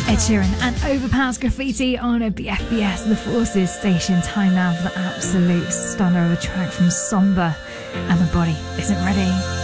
Ed Sheeran and Overpass Graffiti on a BFBS The Forces station. Time now for the absolute stunner of a track from Somber, and the body isn't ready.